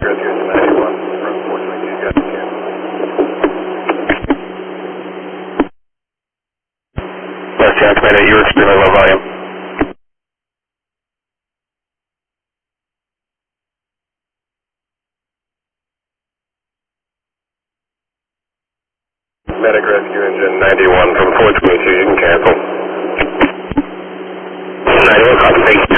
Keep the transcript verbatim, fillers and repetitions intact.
Rescue Engine ninety-one from four twenty-two, you got the cancel. West Jack, Commander, you're extremely low volume. Medic Rescue Engine ninety-one from four twenty-two, you can cancel. ninety-one, copy.